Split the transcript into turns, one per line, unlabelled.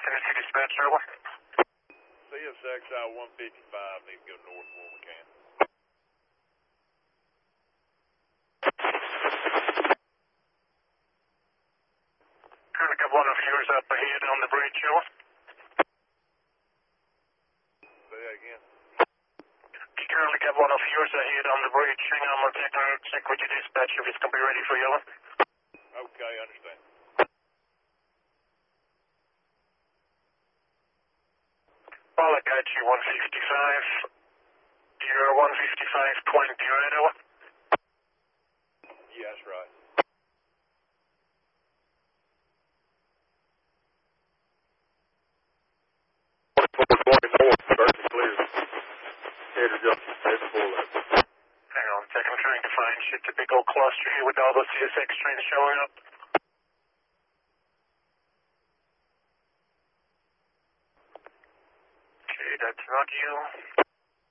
Tennessee dispatch, over.
CSXI 155 needs to go north where we can.
Currently got one of yours up ahead on the bridge, over.
Say that again.
Currently got one of yours ahead on the bridge. Hang on, we'll check with your dispatch if it's going to be ready for you, over.
Okay, understand.
Well, I got you 155. You're 155.20, right, over?
Yeah, that's right.
Hang on a second, I'm trying to find shit. A big old cluster here with all those CSX trains showing up. Okay, that's not you.